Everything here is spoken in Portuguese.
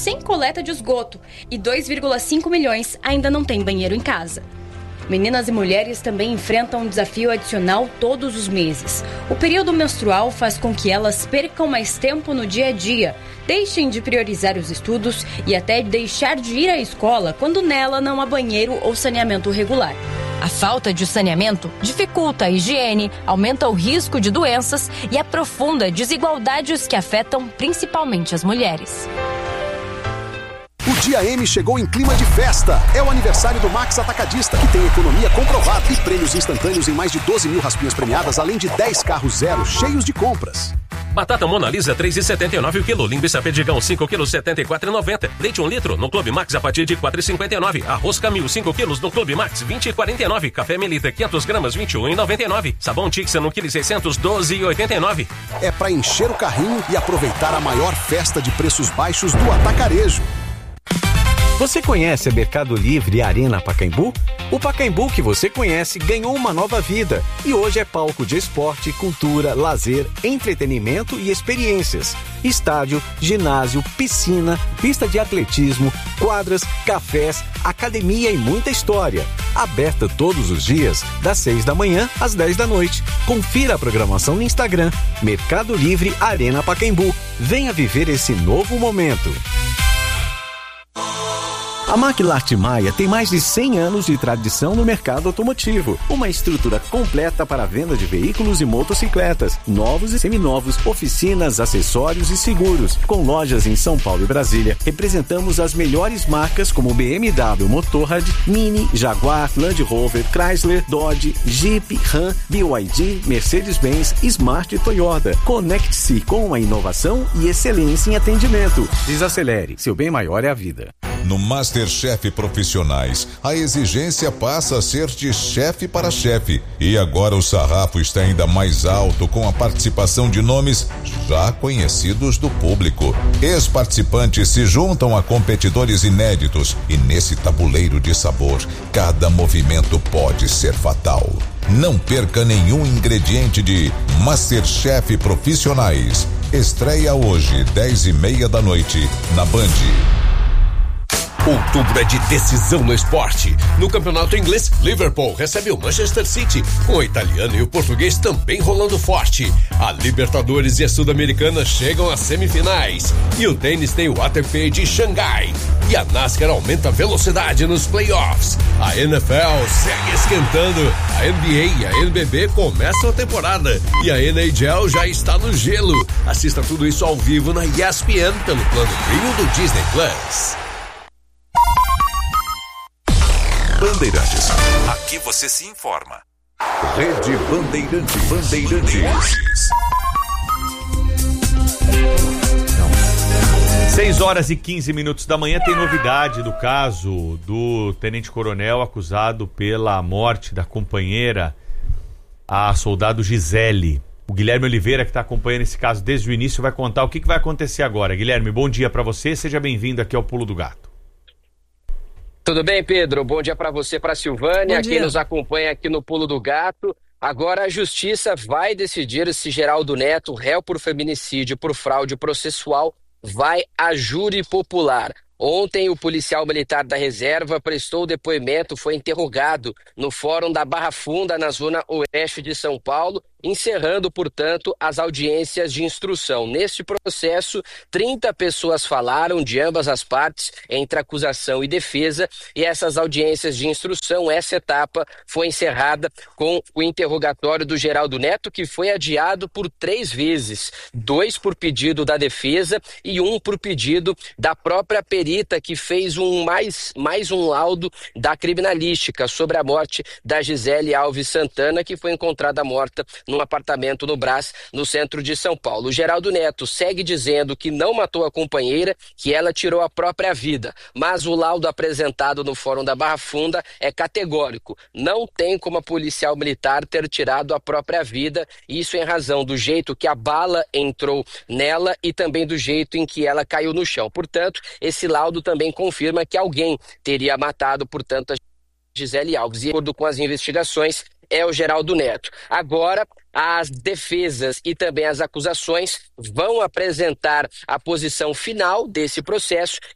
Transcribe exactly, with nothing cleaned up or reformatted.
sem coleta de esgoto e dois vírgula cinco milhões ainda não têm banheiro em casa. Meninas e mulheres também enfrentam um desafio adicional todos os meses. O período menstrual faz com que elas percam mais tempo no dia a dia, deixem de priorizar os estudos e até deixar de ir à escola quando nela não há banheiro ou saneamento regular. A falta de saneamento dificulta a higiene, aumenta o risco de doenças e aprofunda desigualdades que afetam principalmente as mulheres. O Dia M chegou em clima de festa. É o aniversário do Max Atacadista, que tem economia comprovada e prêmios instantâneos em mais de doze mil raspinhas premiadas, além de dez carros zero cheios de compras. Batata Mona Lisa três reais e setenta e nove centavos o quilo. Linguiça Perdigão cinco quilos setenta e quatro reais e noventa centavos. Leite um litro no Clube Max a partir de quatro reais e cinquenta e nove centavos. Arroz Camil cinco quilos no Clube Max vinte reais e quarenta e nove centavos. Café Melita quinhentas gramas vinte e um reais e noventa e nove centavos. Sabão Tixa no quilo seiscentos doze reais e oitenta e nove centavos. É para encher o carrinho e aproveitar a maior festa de preços baixos do atacarejo. Você conhece a Mercado Livre e a Arena Pacaembu? O Pacaembu que você conhece ganhou uma nova vida e hoje é palco de esporte, cultura, lazer, entretenimento e experiências. Estádio, ginásio, piscina, pista de atletismo, quadras, cafés, academia e muita história. Aberta todos os dias, das seis da manhã às dez da noite. Confira a programação no Instagram, Mercado Livre Arena Pacaembu. Venha viver esse novo momento. A Maquilarte Maia tem mais de cem anos de tradição no mercado automotivo. Uma estrutura completa para a venda de veículos e motocicletas, novos e seminovos, oficinas, acessórios e seguros. Com lojas em São Paulo e Brasília, representamos as melhores marcas como B M W Motorrad, Mini, Jaguar, Land Rover, Chrysler, Dodge, Jeep, Ram, B Y D, Mercedes-Benz, Smart e Toyota. Conecte-se com a inovação e excelência em atendimento. Desacelere, seu bem maior é a vida. No MasterChef Profissionais, a exigência passa a ser de chefe para chefe. E agora o sarrafo está ainda mais alto com a participação de nomes já conhecidos do público. Ex-participantes se juntam a competidores inéditos e nesse tabuleiro de sabor, cada movimento pode ser fatal. Não perca nenhum ingrediente de MasterChef Profissionais. Estreia hoje, dez e meia da noite, na Band. Outubro é de decisão no esporte. No campeonato inglês, Liverpool recebe o Manchester City, com o italiano e o português também rolando forte. A Libertadores e a Sul-Americana chegam às semifinais. E o tênis tem o A T P de Xangai. E a NASCAR aumenta a velocidade nos playoffs. A N F L segue esquentando. A N B A e a N B B começam a temporada. E a N H L já está no gelo. Assista tudo isso ao vivo na E S P N pelo plano Premium do Disney Plus. Bandeirantes. Aqui você se informa. Rede Bandeirantes. Bandeirantes. seis horas e quinze minutos da manhã tem novidade do caso do tenente-coronel acusado pela morte da companheira, a soldado Gisele. O Guilherme Oliveira, que está acompanhando esse caso desde o início, vai contar o que, que vai acontecer agora. Guilherme, bom dia para você, seja bem-vindo aqui ao Pulo do Gato. Tudo bem, Pedro? Bom dia para você, para a Silvânia, quem nos acompanha aqui no Pulo do Gato. Agora a Justiça vai decidir se Geraldo Neto, réu por feminicídio por fraude processual, vai a júri popular. Ontem, o policial militar da reserva prestou depoimento, foi interrogado no Fórum da Barra Funda, na zona oeste de São Paulo, encerrando, portanto, as audiências de instrução. Neste processo, trinta pessoas falaram de ambas as partes, entre acusação e defesa, e essas audiências de instrução, essa etapa foi encerrada com o interrogatório do Geraldo Neto, que foi adiado por três vezes, dois por pedido da defesa e um por pedido da própria perita, que fez um mais, mais um laudo da criminalística sobre a morte da Gisele Alves Santana, que foi encontrada morta num apartamento no Brás, no centro de São Paulo. O Geraldo Neto segue dizendo que não matou a companheira, que ela tirou a própria vida, mas o laudo apresentado no Fórum da Barra Funda é categórico. Não tem como a policial militar ter tirado a própria vida, isso em razão do jeito que a bala entrou nela e também do jeito em que ela caiu no chão. Portanto, esse laudo também confirma que alguém teria matado, portanto, a Gisele Alves. E, de acordo com as investigações, é o Geraldo Neto. Agora, as defesas e também as acusações vão apresentar a posição final desse processo